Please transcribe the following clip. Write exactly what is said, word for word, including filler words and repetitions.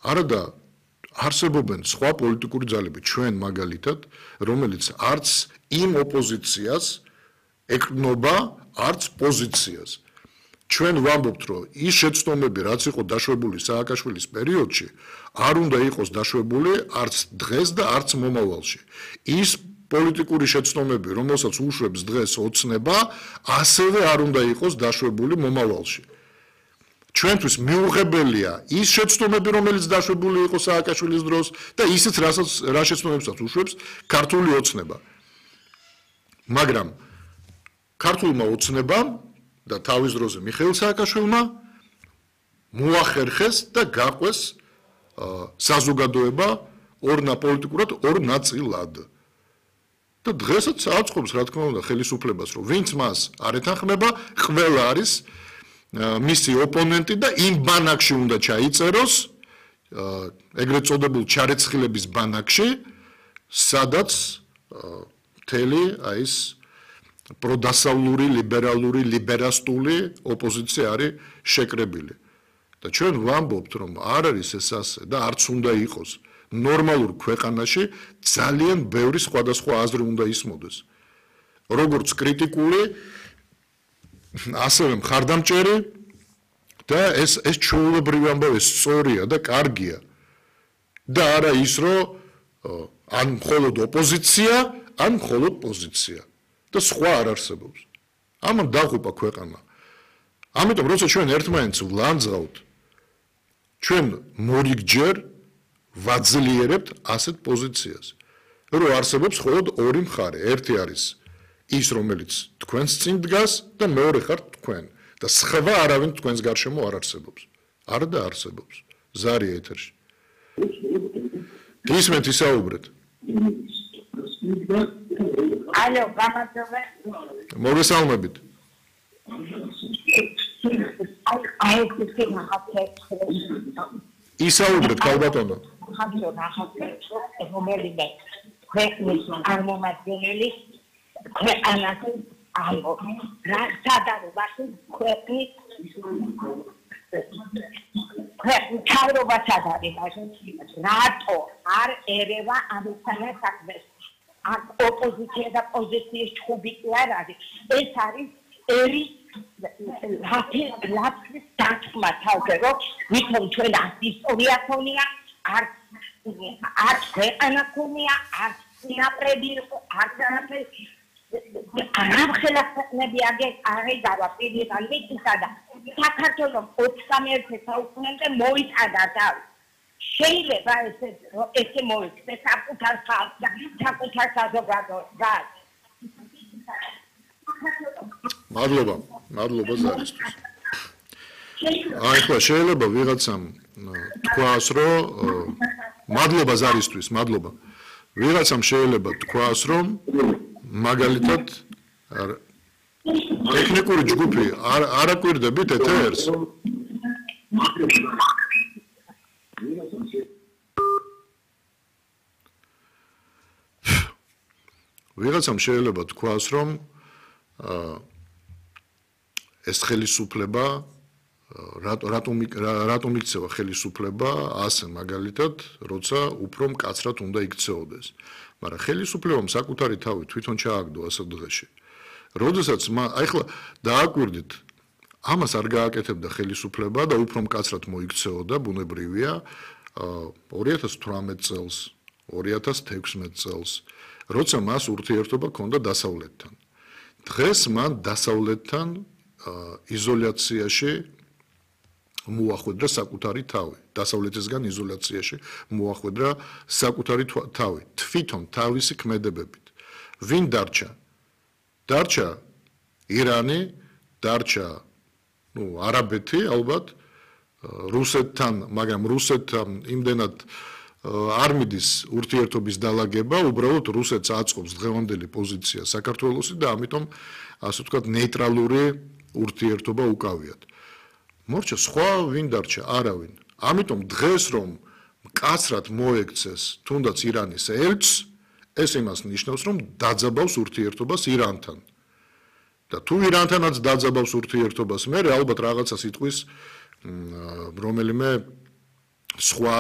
არადა არსებობენ სხვა პოლიტიკური ძალები ჩვენ მაგალითად, რომელიც არც იმ ოპოზიციას ეკნობა, არც პოზიციას. ჩვენ ვამბობთ, რომ ის შეცდომები, რაც იყო დაშვებული სააკაშვილის პერიოდში, არ უნდა იყოს დაშვებული არც დღეს და არც მომავალში. ის პოლიტიკური შეცდომები, რომელსაც უშვებს დღეს ოცნება, ასევე არ უნდა იყოს დაშვებული მომავალში. ჩვენთვის მიუღებელია ის შეცდომები, რომელიც დაშვებული იყო სააკაშვილის დროს და ისიც, რასაც რა შეცდომებსაც უშვებს ქართული ოცნება. მაგრამ ქართულმა ოცნებამ და თავის დროზე მიხეილ სააკაშვილმა მოახერხეს და გაყვეს საზოგადოება ორ პოლიტიკურად ორ ნაწილად. და დღესაც აწყობს, რა თქმა უნდა, ხელისუფლებას, რომ ვინც მას არ ეთანხმება, ყველა არის მისი ოპონენტი და იმ ბანაკში უნდა ჩაიწეროს, ეგრეთ წოდებულ ჩარეცხილების ბანაკში, სადაც მთელი აი ეს პროდასავლური, ლიბერალური, ლიბერასტული ოპოზიცია არის შეკრებილი. და ჩვენ ვამბობთ, რომ არ არის ეს ასე და არც უნდა იყოს. ნორმალურ ქვეყანაში ძალიან ბევრი სხვადასხვა აზრი უნდა ისმოდეს. როგორც კრიტიკული, ასევე მხარდამჭერი და ეს ეს ჩვეულებრივი ამბავი სწორია და კარგია. და არა ის, რომ ან მხოლოდ ოპოზიცია, ან მხოლოდ პოზიცია. და სხვა არ არსებობს. ამან დაღუპა ქვეყანა. ამიტომ როცა ჩვენ ერთმანეთს ვლანძღავთ, ჩვენ მორიგჯერ ვაძლიერებთ ასეთ პოზიციას, რომ არსებობს მხოლოდ ორი მხარე. ერთი არის ის, რომელიც თქვენს წინ დგას და მეორე ხართ თქვენ და სხვა არავინ თქვენს გარშემო არ არსებობს. არ და არსებობს. ზარია ეთერში. ისმენთ ისაუბრეთ. ალო, გამარჯობა. მოგესალმებით. აი, ეს ნახავთ. ისაუბრეთ, ქალბატონო. ხალხო ნახავთ, რომელიმე ქვეყნის წარმომადგენელი ქვეყანას ამბობ, რა სადარობაში ქვეყნის ქვეყნის თავრობას ადარებაში, რატო არ ერევა ამისთანაც საქმეს? აქ ოპოზიცია და პოზიციის ჩხუბი კი არ არის. ეს არის ერი ლაფის დათქმა თავზე, რომ ვითომ ჩვენ არც ისტორია ქონია, არც არც ქვეყანა ქონია, არც წინაპრები იყო, არც არაფერი. არამხელა ქვეყნები აღეგავა პირიდან მიწისა და საქართველოს ოცდამეერთე საუკუნემდე მოიწადა თავი. შეიძლება ესე ესე მოიქცეს საკუთარ ხალხს და საკუთარ საზოგადოებას. მადლობა, მადლობა ზარისთვის. აი ხო, შეიძლება ვიღაცამ თქვას, რომ მადლობა ზარისთვის, მადლობა. ვიღაცამ შეიძლება თქვას, რომ მაგალითად ტექნიკური ჯგუფი არ არაკვირდებით ეთერს. ვიღაცამ შეიძლება თქვას, რომ ეს ხელისუფლება რატომ რატომ იქცევა ხელისუფლება ასე მაგალითად, როცა უფრო მკაცრად უნდა იქცეოდეს. მაგრამ ხელისუფლებამ საკუთარი თავი თვითონ ჩააგდო ასეთ დღეში. როდესაც აი ხლა დააკვირდით, ამას არ გააკეთებდა ხელისუფლება და უფრო მკაცრად მოიქცეოდა, ბუნებრივია, ორი ათას თვრამეტ წელს, ორი ათას თექვსმეტ წელს, როცა მას ურთიერთობა ჰქონდა დასავლეთთან. დღეს მან დასავლეთთან იზოლაციაში მოახვედრა საკუთარი თავი. დასავლეთისგან იზოლაციაში მოახვედრა საკუთარი თავი. თვითონ თავისი ქმედებებით. ვინ დარჩა? დარჩა ირანი, დარჩა ნუ არაბეთი ალბათ, რუსეთთან, მაგრამ რუსეთთან იმდენად არ მიდის ურთიერთობის დალაგება, უბრალოდ რუსეთს აწყობს დღევანდელი პოზიცია საქართველოსი და ამიტომ ასე ვთქვათ ნეიტრალური ურთიერთობა უკავიათ. მორჩა სხვა ვინ დარჩა? არავინ. ამიტომ დღეს რომ მკაცრად მოექცეს თუნდაც ირანის ელჩს, ეს იმას ნიშნავს, რომ დაძაბავს ურთიერთობას ირანთან. და თუ ირანთანაც დაძაბავს ურთიერთობას, მე ალბათ რაღაცა სიტყვის რომელიმე სხვა